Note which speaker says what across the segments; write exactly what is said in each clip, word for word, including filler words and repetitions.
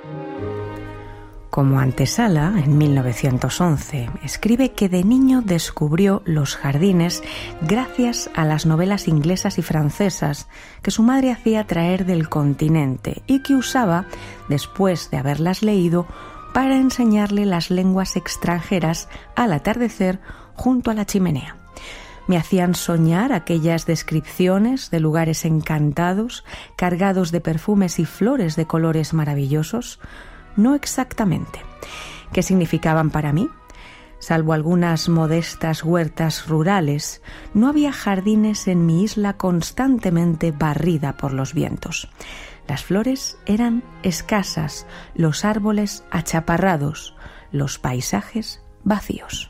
Speaker 1: Como antesala, en mil novecientos once, escribe que de niño descubrió los jardines gracias a las novelas inglesas y francesas que su madre hacía traer del continente y que usaba, después de haberlas leído, para enseñarle las lenguas extranjeras al atardecer junto a la chimenea. Me hacían soñar aquellas descripciones de lugares encantados, cargados de perfumes y flores de colores maravillosos. No exactamente. ¿Qué significaban para mí? Salvo algunas modestas huertas rurales, no había jardines en mi isla constantemente barrida por los vientos. Las flores eran escasas, los árboles achaparrados, los paisajes vacíos.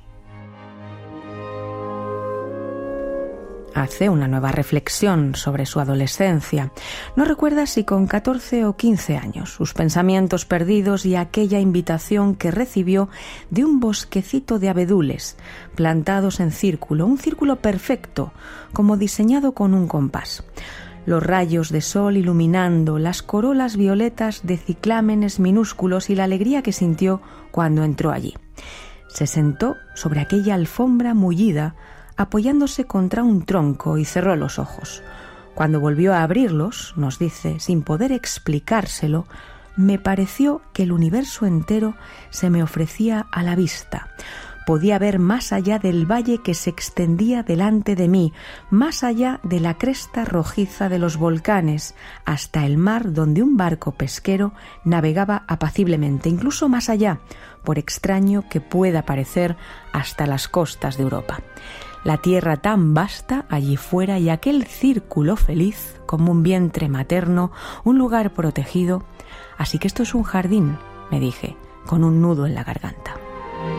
Speaker 1: Hace una nueva reflexión sobre su adolescencia. No recuerda si con catorce o quince años, sus pensamientos perdidos y aquella invitación que recibió de un bosquecito de abedules, plantados en círculo, un círculo perfecto, como diseñado con un compás. Los rayos de sol iluminando, las corolas violetas de ciclámenes minúsculos y la alegría que sintió cuando entró allí. Se sentó sobre aquella alfombra mullida, apoyándose contra un tronco y cerró los ojos. Cuando volvió a abrirlos, nos dice, sin poder explicárselo, me pareció que el universo entero se me ofrecía a la vista. Podía ver más allá del valle que se extendía delante de mí, más allá de la cresta rojiza de los volcanes, hasta el mar donde un barco pesquero navegaba apaciblemente, incluso más allá, por extraño que pueda parecer, hasta las costas de Europa. La tierra tan vasta allí fuera y aquel círculo feliz como un vientre materno, un lugar protegido. Así que esto es un jardín, me dije, con un nudo en la garganta.